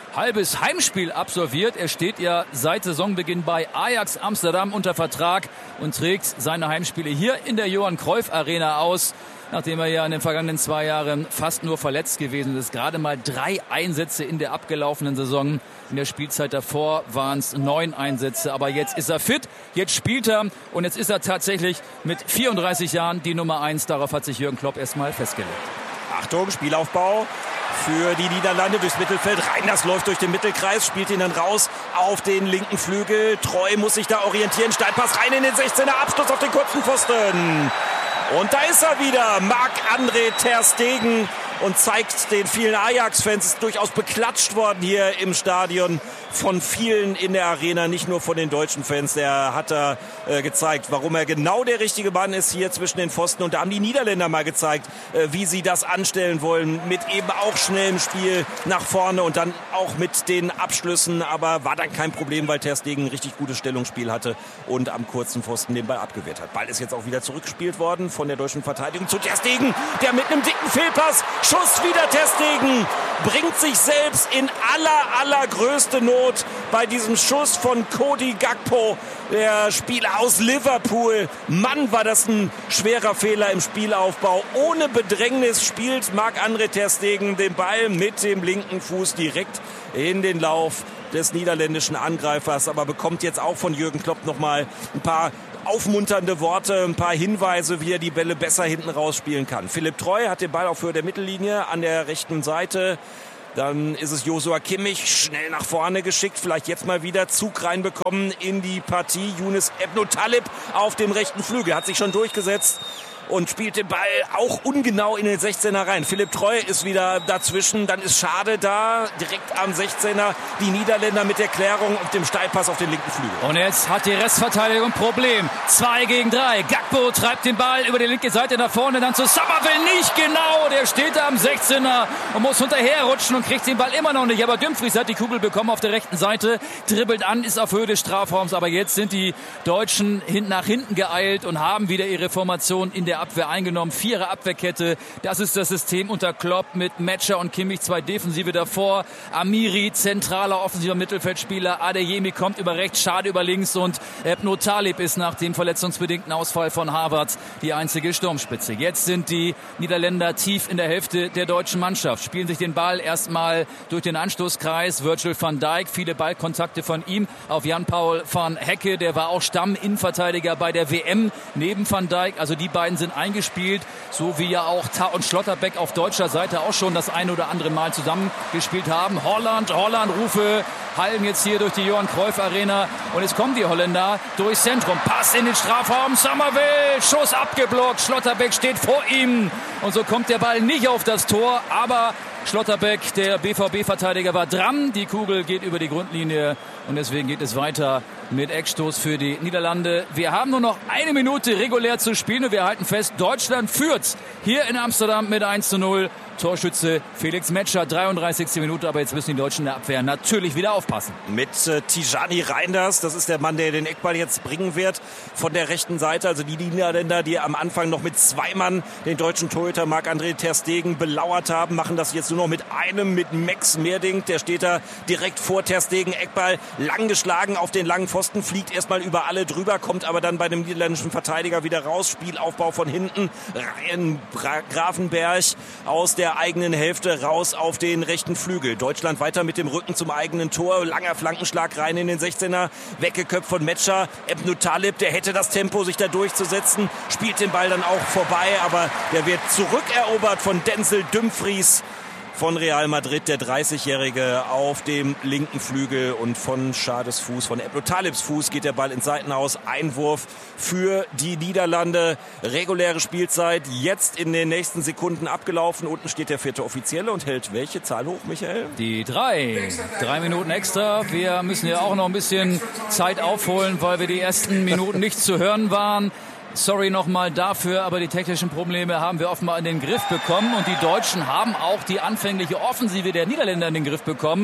halbes Heimspiel absolviert. Er steht ja seit Saisonbeginn bei Ajax Amsterdam unter Vertrag und trägt seine Heimspiele hier in der Johan Cruyff Arena aus, nachdem er ja in den vergangenen 2 Jahren fast nur verletzt gewesen ist. Gerade mal 3 Einsätze in der abgelaufenen Saison. In der Spielzeit davor waren es 9 Einsätze. Aber jetzt ist er fit, jetzt spielt er und jetzt ist er tatsächlich mit 34 Jahren die Nummer 1. Darauf hat sich Jürgen Klopp erstmal festgelegt. Achtung, Spielaufbau für die Niederlande durchs Mittelfeld. Reinders läuft durch den Mittelkreis, spielt ihn dann raus auf den linken Flügel. Treu muss sich da orientieren. Steilpass rein in den 16er, Abschluss auf den kurzen Pfosten. Und da ist er wieder, Marc-André ter Stegen, und zeigt den vielen Ajax-Fans, ist durchaus beklatscht worden hier im Stadion von vielen in der Arena, nicht nur von den deutschen Fans. Der hat da gezeigt, warum er genau der richtige Mann ist hier zwischen den Pfosten. Und da haben die Niederländer mal gezeigt, wie sie das anstellen wollen, mit eben auch schnellem Spiel nach vorne und dann auch mit den Abschlüssen. Aber war dann kein Problem, weil ter Stegen ein richtig gutes Stellungsspiel hatte und am kurzen Pfosten den Ball abgewehrt hat. Ball ist jetzt auch wieder zurückgespielt worden von der deutschen Verteidigung zu ter Stegen, der mit einem dicken Fehlpass, Schuss wieder ter Stegen, bringt sich selbst in allergrößte Not bei diesem Schuss von Cody Gakpo, der Spieler aus Liverpool. Mann, war das ein schwerer Fehler im Spielaufbau. Ohne Bedrängnis spielt Marc-André ter Stegen den Ball mit dem linken Fuß direkt in den Lauf des niederländischen Angreifers, aber bekommt jetzt auch von Jürgen Klopp nochmal ein paar aufmunternde Worte, ein paar Hinweise, wie er die Bälle besser hinten rausspielen kann. Philipp Treu hat den Ball auf Höhe der Mittellinie an der rechten Seite. Dann ist es Joshua Kimmich, schnell nach vorne geschickt, vielleicht jetzt mal wieder Zug reinbekommen in die Partie. Younes Ebnou Talib auf dem rechten Flügel, hat sich schon durchgesetzt und spielt den Ball auch ungenau in den 16er rein. Philipp Treu ist wieder dazwischen, dann ist Schade da, direkt am 16er. Die Niederländer mit der Klärung und dem Steilpass auf den linken Flügel. Und jetzt hat die Restverteidigung ein Problem. 2 gegen 3. Gakpo treibt den Ball über die linke Seite nach vorne, dann zu Somerville. Nicht genau, der steht da am 16er und muss hinterherrutschen und kriegt den Ball immer noch nicht. Aber Dumfries hat die Kugel bekommen auf der rechten Seite, dribbelt an, ist auf Höhe des Strafraums. Aber jetzt sind die Deutschen nach hinten geeilt und haben wieder ihre Formation in der Abwehr eingenommen. 4er Abwehrkette. Das ist das System unter Klopp mit Metscher und Kimmich, 2 Defensive davor. Amiri, zentraler offensiver Mittelfeldspieler. Adeyemi kommt über rechts, Schade über links und Ebnou Talib ist nach dem verletzungsbedingten Ausfall von Havertz die einzige Sturmspitze. Jetzt sind die Niederländer tief in der Hälfte der deutschen Mannschaft. Spielen sich den Ball erstmal durch den Anstoßkreis. Virgil van Dijk, viele Ballkontakte von ihm auf Jan-Paul van Hecke. Der war auch Stamm-Innenverteidiger bei der WM neben van Dijk. Also die beiden sind eingespielt, so wie ja auch Tah und Schlotterbeck auf deutscher Seite auch schon das ein oder andere Mal zusammengespielt haben. Holland, Rufe hallen jetzt hier durch die Johan Cruyff Arena und jetzt kommen die Holländer durchs Zentrum. Pass in den Strafraum, Somerville, Schuss abgeblockt, Schlotterbeck steht vor ihm und so kommt der Ball nicht auf das Tor, aber Schlotterbeck, der BVB-Verteidiger, war dran. Die Kugel geht über die Grundlinie und deswegen geht es weiter mit Eckstoß für die Niederlande. Wir haben nur noch 1 Minute regulär zu spielen und wir halten fest, Deutschland führt hier in Amsterdam mit 1:0. Torschütze Felix Metscher, 33. Minute, aber jetzt müssen die Deutschen in der Abwehr natürlich wieder aufpassen. Mit Tijani Reinders, das ist der Mann, der den Eckball jetzt bringen wird von der rechten Seite. Also die Niederländer, die am Anfang noch mit 2 Mann den deutschen Torhüter Marc-André ter Stegen belauert haben, machen das jetzt nur noch mit einem, mit Max Meerdink. Der steht da direkt vor ter Stegen. Eckball lang geschlagen auf den langen Pfosten, fliegt erstmal über alle drüber, kommt aber dann bei dem niederländischen Verteidiger wieder raus. Spielaufbau von hinten. Ryan Grafenberg aus der eigenen Hälfte raus auf den rechten Flügel. Deutschland weiter mit dem Rücken zum eigenen Tor. Langer Flankenschlag rein in den 16er. Weggeköpft von Metscher. Ebnou Talib, der hätte das Tempo, sich da durchzusetzen. Spielt den Ball dann auch vorbei, aber der wird zurückerobert von Denzel Dumfries von Real Madrid, der 30-Jährige auf dem linken Flügel, und von Schades Fuß, von Ebnou Talibs Fuß geht der Ball ins Seitenhaus. Einwurf für die Niederlande. Reguläre Spielzeit jetzt in den nächsten Sekunden abgelaufen. Unten steht der 4. Offizielle und hält welche Zahl hoch, Michael? Die 3. 3 Minuten extra. Wir müssen ja auch noch ein bisschen Zeit aufholen, weil wir die ersten Minuten nicht zu hören waren. Sorry nochmal dafür, aber die technischen Probleme haben wir offenbar in den Griff bekommen und die Deutschen haben auch die anfängliche Offensive der Niederländer in den Griff bekommen.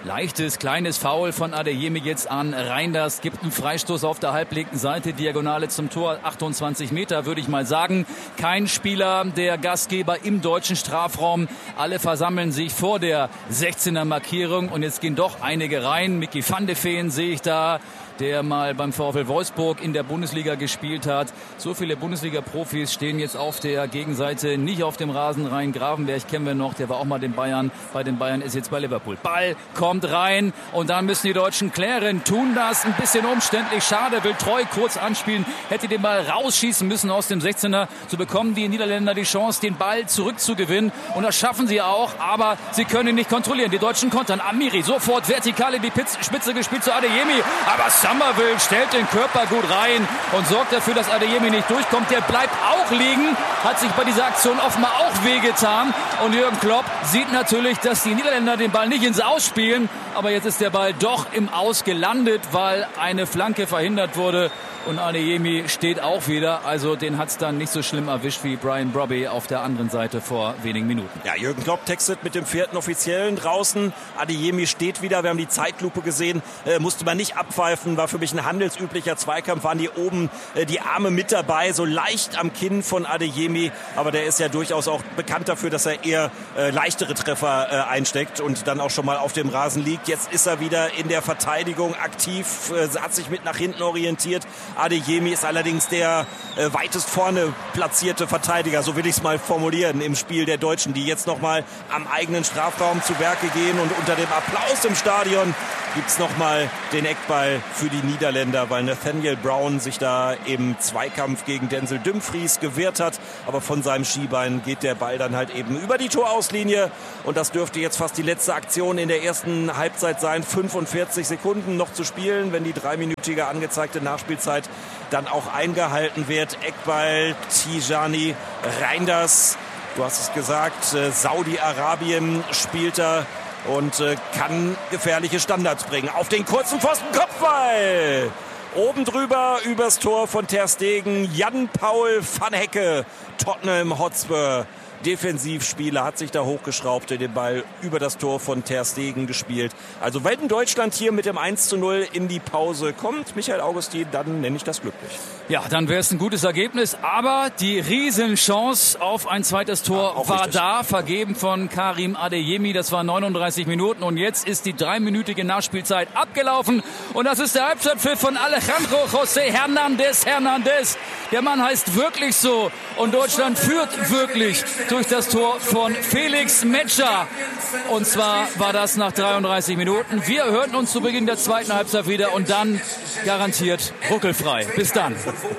Leichtes, kleines Foul von Adeyemi jetzt an Reinders. Gibt einen Freistoß auf der halblinken Seite, Diagonale zum Tor, 28 Meter, würde ich mal sagen. Kein Spieler der Gastgeber im deutschen Strafraum. Alle versammeln sich vor der 16er Markierung und jetzt gehen doch einige rein. Micky van de Veen sehe ich da, der mal beim VfL Wolfsburg in der Bundesliga gespielt hat. So viele Bundesliga-Profis stehen jetzt auf der Gegenseite, nicht auf dem Rasen rein. Gravenberg kennen wir noch, der war auch mal bei den Bayern, ist jetzt bei Liverpool. Ball kommt rein und dann müssen die Deutschen klären, tun das ein bisschen umständlich. Schade, will Treu kurz anspielen, hätte den Ball rausschießen müssen aus dem 16er. So bekommen die Niederländer die Chance, den Ball zurückzugewinnen und das schaffen sie auch, aber sie können ihn nicht kontrollieren. Die Deutschen kontern. Amiri sofort vertikal in die Spitze gespielt zu Adeyemi, aber Summerville stellt den Körper gut rein und sorgt dafür, dass Adeyemi nicht durchkommt. Der bleibt auch liegen, hat sich bei dieser Aktion offenbar auch wehgetan. Und Jürgen Klopp sieht natürlich, dass die Niederländer den Ball nicht ins Aus spielen. Aber jetzt ist der Ball doch im Aus gelandet, weil eine Flanke verhindert wurde. Und Adeyemi steht auch wieder. Also den hat es dann nicht so schlimm erwischt wie Brian Brobby auf der anderen Seite vor wenigen Minuten. Ja, Jürgen Klopp textet mit dem 4. Offiziellen draußen. Adeyemi steht wieder. Wir haben die Zeitlupe gesehen. Musste man nicht abpfeifen. War für mich ein handelsüblicher Zweikampf. Waren die oben die Arme mit dabei. So leicht am Kinn von Adeyemi. Aber der ist ja durchaus auch bekannt dafür, dass er eher leichtere Treffer einsteckt und dann auch schon mal auf dem Rasen liegt. Jetzt ist er wieder in der Verteidigung aktiv. Hat sich mit nach hinten orientiert. Adeyemi ist allerdings der weitest vorne platzierte Verteidiger, so will ich es mal formulieren, im Spiel der Deutschen, die jetzt nochmal am eigenen Strafraum zu Werke gehen. Und unter dem Applaus im Stadion gibt es nochmal den Eckball für die Niederländer, weil Nathaniel Brown sich da im Zweikampf gegen Denzel Dumfries gewehrt hat. Aber von seinem Schienbein geht der Ball dann halt eben über die Torauslinie. Und das dürfte jetzt fast die letzte Aktion in der ersten Halbzeit sein. 45 Sekunden noch zu spielen, wenn die 3-minütige angezeigte Nachspielzeit dann auch eingehalten wird. Eckball, Tijani Reinders, du hast es gesagt, Saudi-Arabien spielt er und kann gefährliche Standards bringen. Auf den kurzen Pfosten, Kopfball! Oben drüber übers Tor von Ter Stegen, Jan-Paul van Hecke, Tottenham Hotspur. Defensivspieler hat sich da hochgeschraubt, den Ball über das Tor von Ter Stegen gespielt. Also wenn Deutschland hier mit dem 1:0 in die Pause kommt, Michael Augustin, dann nenne ich das glücklich. Ja, dann wäre es ein gutes Ergebnis, aber die Riesenchance auf ein zweites Tor war richtig da, vergeben von Karim Adeyemi. Das war 39 Minuten und jetzt ist die 3-minütige Nachspielzeit abgelaufen und das ist der Halbzeitpfiff von Alejandro José Hernández. Der Mann heißt wirklich so und Deutschland führt wirklich durch das Tor von Felix Metscher. Und zwar war das nach 33 Minuten. Wir hören uns zu Beginn der zweiten Halbzeit wieder und dann garantiert ruckelfrei. Bis dann.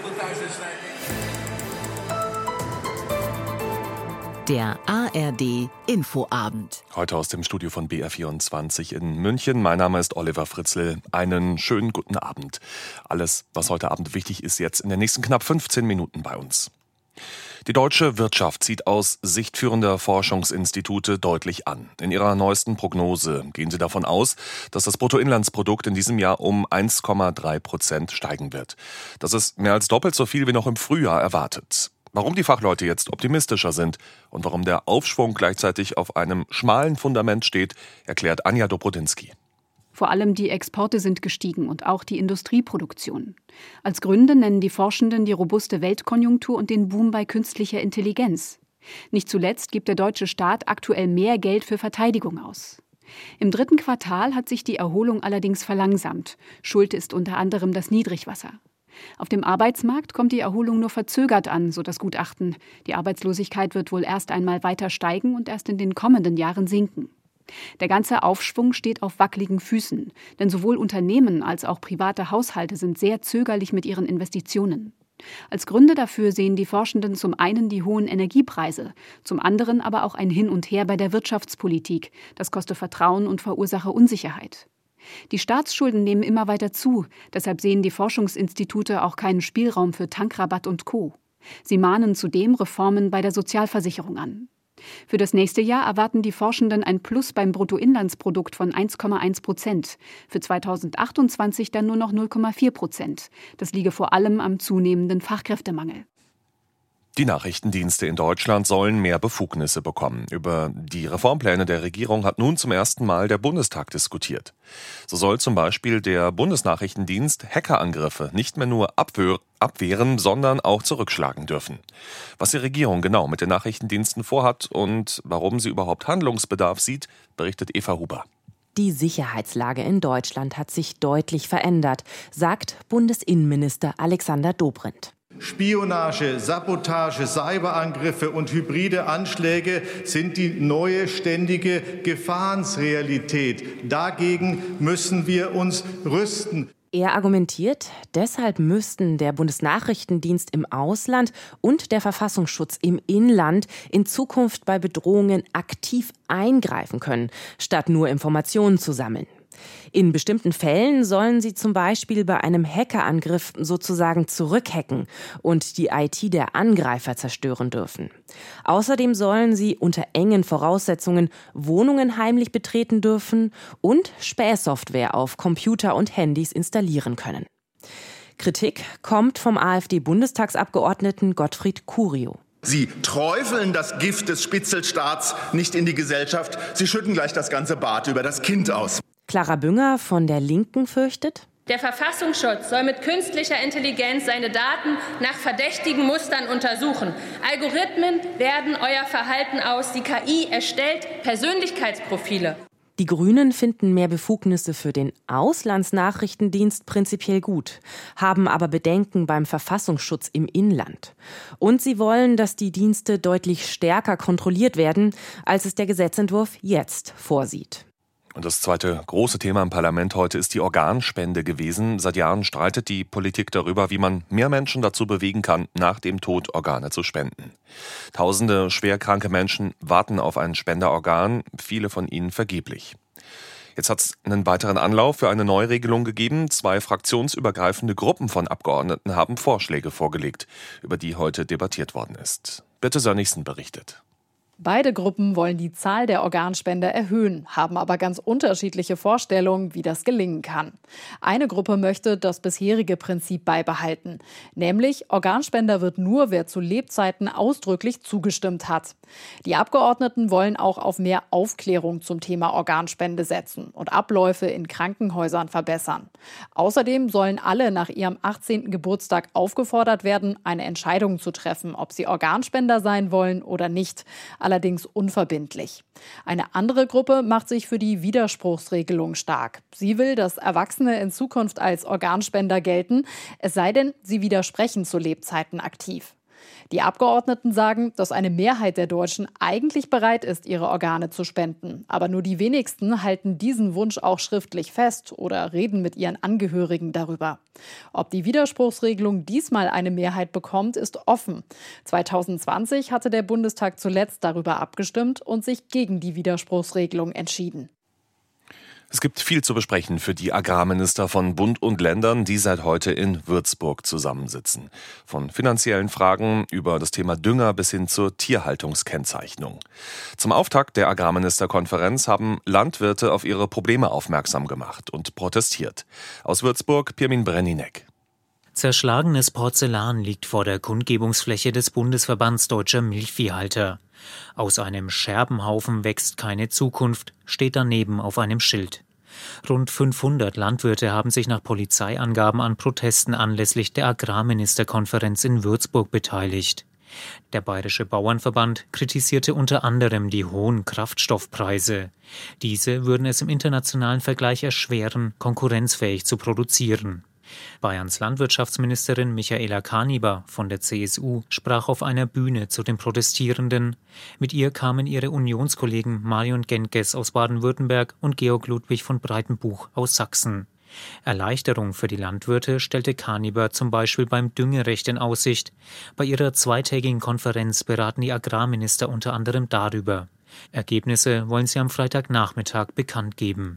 Der ARD Infoabend. Heute aus dem Studio von BR24 in München. Mein Name ist Oliver Fritzl. Einen schönen guten Abend. Alles, was heute Abend wichtig ist, jetzt in den nächsten knapp 15 Minuten bei uns. Die deutsche Wirtschaft zieht aus Sicht führender Forschungsinstitute deutlich an. In ihrer neuesten Prognose gehen sie davon aus, dass das Bruttoinlandsprodukt in diesem Jahr um 1,3% steigen wird. Das ist mehr als doppelt so viel wie noch im Frühjahr erwartet. Warum die Fachleute jetzt optimistischer sind und warum der Aufschwung gleichzeitig auf einem schmalen Fundament steht, erklärt Anja Dobrodinsky. Vor allem die Exporte sind gestiegen und auch die Industrieproduktion. Als Gründe nennen die Forschenden die robuste Weltkonjunktur und den Boom bei künstlicher Intelligenz. Nicht zuletzt gibt der deutsche Staat aktuell mehr Geld für Verteidigung aus. Im 3. Quartal hat sich die Erholung allerdings verlangsamt. Schuld ist unter anderem das Niedrigwasser. Auf dem Arbeitsmarkt kommt die Erholung nur verzögert an, so das Gutachten. Die Arbeitslosigkeit wird wohl erst einmal weiter steigen und erst in den kommenden Jahren sinken. Der ganze Aufschwung steht auf wackeligen Füßen, denn sowohl Unternehmen als auch private Haushalte sind sehr zögerlich mit ihren Investitionen. Als Gründe dafür sehen die Forschenden zum einen die hohen Energiepreise, zum anderen aber auch ein Hin und Her bei der Wirtschaftspolitik. Das koste Vertrauen und verursache Unsicherheit. Die Staatsschulden nehmen immer weiter zu, deshalb sehen die Forschungsinstitute auch keinen Spielraum für Tankrabatt und Co. Sie mahnen zudem Reformen bei der Sozialversicherung an. Für das nächste Jahr erwarten die Forschenden ein Plus beim Bruttoinlandsprodukt von 1,1%, für 2028 dann nur noch 0,4%. Das liege vor allem am zunehmenden Fachkräftemangel. Die Nachrichtendienste in Deutschland sollen mehr Befugnisse bekommen. Über die Reformpläne der Regierung hat nun zum ersten Mal der Bundestag diskutiert. So soll zum Beispiel der Bundesnachrichtendienst Hackerangriffe nicht mehr nur abwehren, sondern auch zurückschlagen dürfen. Was die Regierung genau mit den Nachrichtendiensten vorhat und warum sie überhaupt Handlungsbedarf sieht, berichtet Eva Huber. Die Sicherheitslage in Deutschland hat sich deutlich verändert, sagt Bundesinnenminister Alexander Dobrindt. Spionage, Sabotage, Cyberangriffe und hybride Anschläge sind die neue ständige Gefahrensrealität. Dagegen müssen wir uns rüsten. Er argumentiert, deshalb müssten der Bundesnachrichtendienst im Ausland und der Verfassungsschutz im Inland in Zukunft bei Bedrohungen aktiv eingreifen können, statt nur Informationen zu sammeln. In bestimmten Fällen sollen sie zum Beispiel bei einem Hackerangriff sozusagen zurückhacken und die IT der Angreifer zerstören dürfen. Außerdem sollen sie unter engen Voraussetzungen Wohnungen heimlich betreten dürfen und Spähsoftware auf Computer und Handys installieren können. Kritik kommt vom AfD-Bundestagsabgeordneten Gottfried Curio. Sie träufeln das Gift des Spitzelstaats nicht in die Gesellschaft. Sie schütten gleich das ganze Bad über das Kind aus. Clara Bünger von der Linken fürchtet: Der Verfassungsschutz soll mit künstlicher Intelligenz seine Daten nach verdächtigen Mustern untersuchen. Algorithmen werten euer Verhalten aus. Die KI erstellt Persönlichkeitsprofile. Die Grünen finden mehr Befugnisse für den Auslandsnachrichtendienst prinzipiell gut, haben aber Bedenken beim Verfassungsschutz im Inland. Und sie wollen, dass die Dienste deutlich stärker kontrolliert werden, als es der Gesetzentwurf jetzt vorsieht. Und das zweite große Thema im Parlament heute ist die Organspende gewesen. Seit Jahren streitet die Politik darüber, wie man mehr Menschen dazu bewegen kann, nach dem Tod Organe zu spenden. Tausende schwerkranke Menschen warten auf ein Spenderorgan, viele von ihnen vergeblich. Jetzt hat es einen weiteren Anlauf für eine Neuregelung gegeben. 2 fraktionsübergreifende Gruppen von Abgeordneten haben Vorschläge vorgelegt, über die heute debattiert worden ist. Birte Sönnigsen berichtet. Beide Gruppen wollen die Zahl der Organspender erhöhen, haben aber ganz unterschiedliche Vorstellungen, wie das gelingen kann. Eine Gruppe möchte das bisherige Prinzip beibehalten, nämlich Organspender wird nur, wer zu Lebzeiten ausdrücklich zugestimmt hat. Die Abgeordneten wollen auch auf mehr Aufklärung zum Thema Organspende setzen und Abläufe in Krankenhäusern verbessern. Außerdem sollen alle nach ihrem 18. Geburtstag aufgefordert werden, eine Entscheidung zu treffen, ob sie Organspender sein wollen oder nicht. Allerdings unverbindlich. Eine andere Gruppe macht sich für die Widerspruchsregelung stark. Sie will, dass Erwachsene in Zukunft als Organspender gelten, es sei denn, sie widersprechen zu Lebzeiten aktiv. Die Abgeordneten sagen, dass eine Mehrheit der Deutschen eigentlich bereit ist, ihre Organe zu spenden. Aber nur die wenigsten halten diesen Wunsch auch schriftlich fest oder reden mit ihren Angehörigen darüber. Ob die Widerspruchsregelung diesmal eine Mehrheit bekommt, ist offen. 2020 hatte der Bundestag zuletzt darüber abgestimmt und sich gegen die Widerspruchsregelung entschieden. Es gibt viel zu besprechen für die Agrarminister von Bund und Ländern, die seit heute in Würzburg zusammensitzen. Von finanziellen Fragen über das Thema Dünger bis hin zur Tierhaltungskennzeichnung. Zum Auftakt der Agrarministerkonferenz haben Landwirte auf ihre Probleme aufmerksam gemacht und protestiert. Aus Würzburg Pirmin Brenninek. Zerschlagenes Porzellan liegt vor der Kundgebungsfläche des Bundesverbands Deutscher Milchviehhalter. Aus einem Scherbenhaufen wächst keine Zukunft, steht daneben auf einem Schild. Rund 500 Landwirte haben sich nach Polizeiangaben an Protesten anlässlich der Agrarministerkonferenz in Würzburg beteiligt. Der Bayerische Bauernverband kritisierte unter anderem die hohen Kraftstoffpreise. Diese würden es im internationalen Vergleich erschweren, konkurrenzfähig zu produzieren. Bayerns Landwirtschaftsministerin Michaela Kaniber von der CSU sprach auf einer Bühne zu den Protestierenden. Mit ihr kamen ihre Unionskollegen Marion Genkes aus Baden-Württemberg und Georg Ludwig von Breitenbuch aus Sachsen. Erleichterung für die Landwirte stellte Kaniber zum Beispiel beim Düngerecht in Aussicht. Bei ihrer zweitägigen Konferenz beraten die Agrarminister unter anderem darüber. Ergebnisse wollen sie am Freitagnachmittag bekannt geben.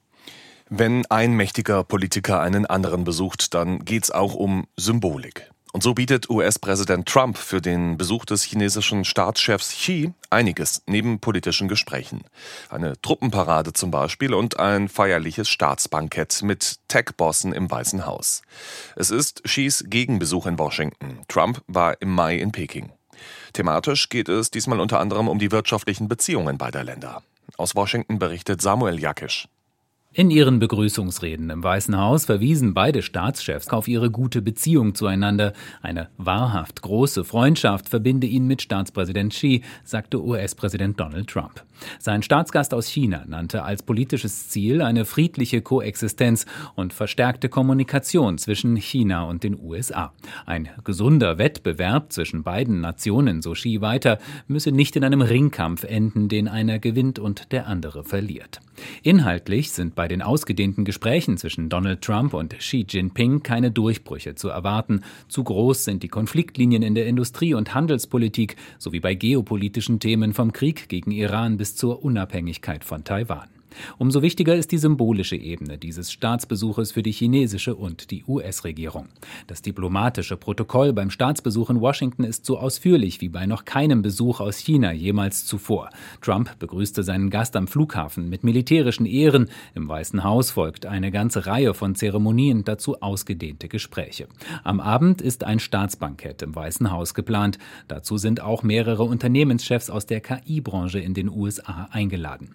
Wenn ein mächtiger Politiker einen anderen besucht, dann geht's auch um Symbolik. Und so bietet US-Präsident Trump für den Besuch des chinesischen Staatschefs Xi einiges neben politischen Gesprächen. Eine Truppenparade zum Beispiel und ein feierliches Staatsbankett mit Tech-Bossen im Weißen Haus. Es ist Xis Gegenbesuch in Washington. Trump war im Mai in Peking. Thematisch geht es diesmal unter anderem um die wirtschaftlichen Beziehungen beider Länder. Aus Washington berichtet Samuel Jakisch. In ihren Begrüßungsreden im Weißen Haus verwiesen beide Staatschefs auf ihre gute Beziehung zueinander. Eine wahrhaft große Freundschaft verbinde ihn mit Staatspräsident Xi, sagte US-Präsident Donald Trump. Sein Staatsgast aus China nannte als politisches Ziel eine friedliche Koexistenz und verstärkte Kommunikation zwischen China und den USA. Ein gesunder Wettbewerb zwischen beiden Nationen, so Xi weiter, müsse nicht in einem Ringkampf enden, den einer gewinnt und der andere verliert. Inhaltlich sind bei den ausgedehnten Gesprächen zwischen Donald Trump und Xi Jinping keine Durchbrüche zu erwarten. Zu groß sind die Konfliktlinien in der Industrie- und Handelspolitik sowie bei geopolitischen Themen vom Krieg gegen Iran bis zur Unabhängigkeit von Taiwan. Umso wichtiger ist die symbolische Ebene dieses Staatsbesuches für die chinesische und die US-Regierung. Das diplomatische Protokoll beim Staatsbesuch in Washington ist so ausführlich wie bei noch keinem Besuch aus China jemals zuvor. Trump begrüßte seinen Gast am Flughafen mit militärischen Ehren. Im Weißen Haus folgt eine ganze Reihe von Zeremonien, dazu ausgedehnte Gespräche. Am Abend ist ein Staatsbankett im Weißen Haus geplant. Dazu sind auch mehrere Unternehmenschefs aus der KI-Branche in den USA eingeladen.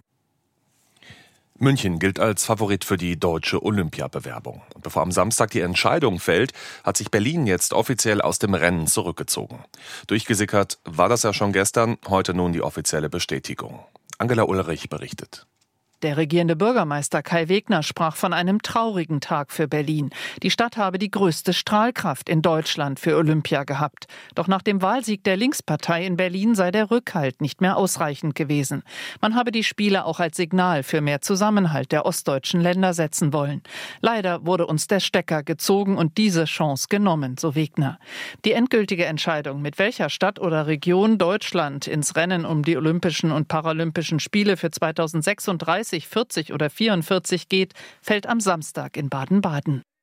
München gilt als Favorit für die deutsche Olympiabewerbung. Und bevor am Samstag die Entscheidung fällt, hat sich Berlin jetzt offiziell aus dem Rennen zurückgezogen. Durchgesickert war das ja schon gestern, heute nun die offizielle Bestätigung. Angela Ulrich berichtet. Der regierende Bürgermeister Kai Wegner sprach von einem traurigen Tag für Berlin. Die Stadt habe die größte Strahlkraft in Deutschland für Olympia gehabt. Doch nach dem Wahlsieg der Linkspartei in Berlin sei der Rückhalt nicht mehr ausreichend gewesen. Man habe die Spiele auch als Signal für mehr Zusammenhalt der ostdeutschen Länder setzen wollen. Leider wurde uns der Stecker gezogen und diese Chance genommen, so Wegner. Die endgültige Entscheidung, mit welcher Stadt oder Region Deutschland ins Rennen um die Olympischen und Paralympischen Spiele für 2036, 40 oder 44 geht, fällt am Samstag in Baden-Baden.